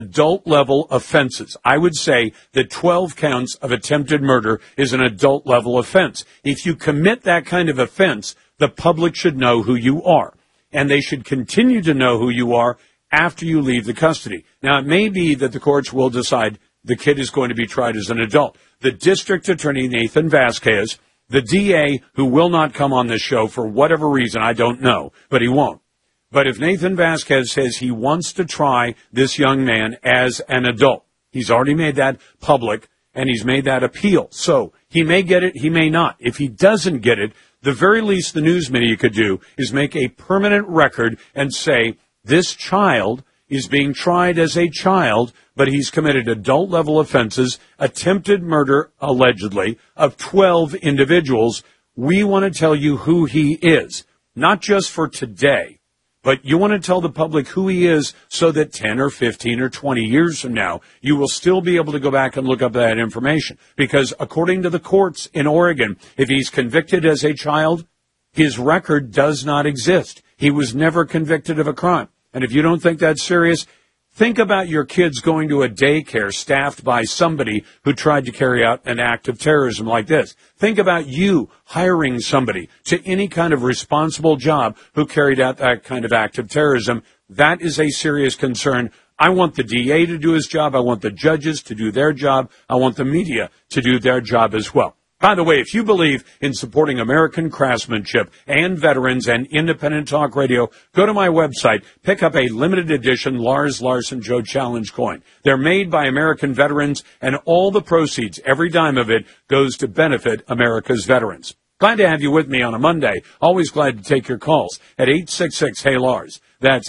adult-level offenses. I would say that 12 counts of attempted murder is an adult-level offense. If you commit that kind of offense, the public should know who you are, and they should continue to know who you are after you leave the custody. Now, it may be that the courts will decide the kid is going to be tried as an adult. The district attorney, Nathan Vasquez, the DA, who will not come on this show for whatever reason, I don't know, but he won't. But if Nathan Vasquez says he wants to try this young man as an adult, he's already made that public, and he's made that appeal. So he may get it, he may not. If he doesn't get it, the very least the news media could do is make a permanent record and say, this child is being tried as a child, but he's committed adult-level offenses, attempted murder, allegedly, of 12 individuals. We want to tell you who he is, not just for today, but you want to tell the public who he is so that 10 or 15 or 20 years from now, you will still be able to go back and look up that information. Because according to the courts in Oregon, if he's convicted as a child, his record does not exist. He was never convicted of a crime. And if you don't think that's serious, think about your kids going to a daycare staffed by somebody who tried to carry out an act of terrorism like this. Think about you hiring somebody to any kind of responsible job who carried out that kind of act of terrorism. That is a serious concern. I want the DA to do his job. I want the judges to do their job. I want the media to do their job as well. By the way, if you believe in supporting American craftsmanship and veterans and independent talk radio, go to my website, pick up a limited edition Lars Larson Joe Challenge coin. They're made by American veterans, and all the proceeds, every dime of it, goes to benefit America's veterans. Glad to have you with me on a Monday. Always glad to take your calls at 866-HEY-LARS. That's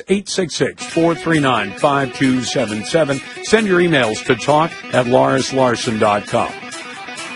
866-439-5277. Send your emails to talk@larslarson.com.